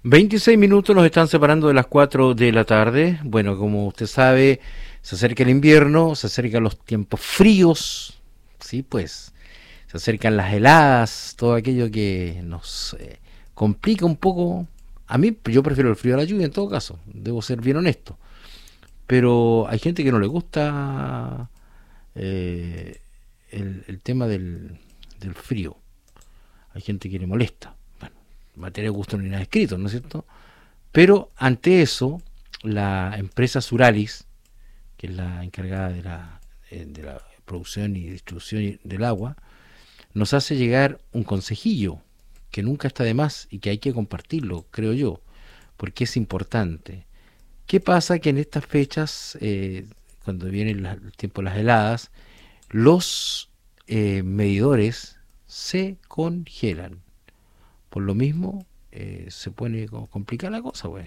26 minutos nos están separando de las 4 de la tarde. Bueno, como usted sabe, se acerca el invierno, se acercan los tiempos fríos, sí, pues, se acercan las heladas, todo aquello que nos complica un poco. A mí, yo prefiero el frío a la lluvia en todo caso, debo ser bien honesto. Pero hay gente que no le gusta eh, el tema del frío. Hay gente que le molesta. Bueno, materia de gusto no hay nada escrito, ¿no es cierto? Pero ante eso, la empresa Suralis, que es la encargada de la producción y distribución del agua, nos hace llegar un consejillo que nunca está de más y que hay que compartirlo, creo yo, porque es importante. ¿Qué pasa? Que en estas fechas, cuando viene el tiempo de las heladas, los medidores se congelan. Por lo mismo, se pone complicada la cosa, pues.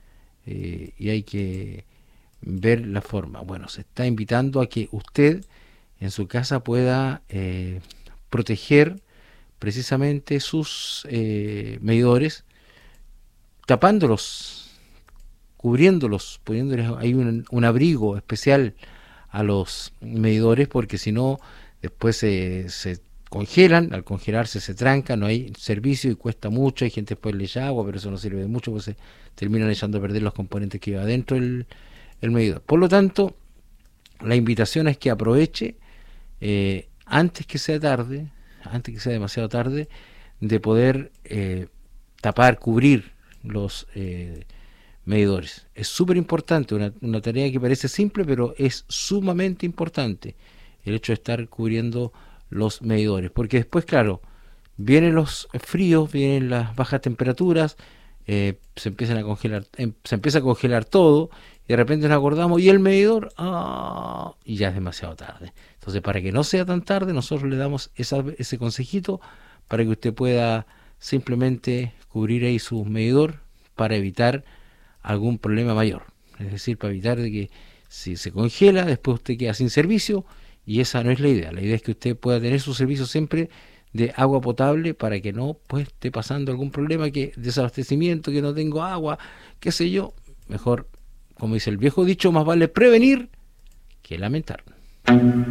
Y hay que ver la forma. Bueno, se está invitando a que usted en su casa pueda proteger precisamente sus medidores, tapándolos, cubriéndolos, poniéndoles ahí un abrigo especial a los medidores, porque si no, después se congelan, al congelarse se trancan, no hay servicio y cuesta mucho, hay gente después le echa agua, pero eso no sirve de mucho, pues se terminan echando a perder los componentes que lleva dentro el medidor. Por lo tanto, la invitación es que aproveche antes que sea tarde, antes que sea demasiado tarde, de poder tapar, cubrir los medidores. Es súper importante, una tarea que parece simple, pero es sumamente importante el hecho de estar cubriendo los medidores, porque después, claro, vienen los fríos, vienen las bajas temperaturas, se empiezan a congelar, se empieza a congelar todo, y de repente nos acordamos, y el medidor, y ya es demasiado tarde. Entonces, para que no sea tan tarde, nosotros le damos ese consejito para que usted pueda simplemente cubrir ahí su medidor para evitar algún problema mayor. Es decir, para evitar de que si se congela, después usted queda sin servicio, y esa no es la idea. La idea es que usted pueda tener su servicio siempre de agua potable para que no pues esté pasando algún problema, que desabastecimiento, que no tengo agua, qué sé yo. Mejor, como dice el viejo dicho, más vale prevenir que lamentar.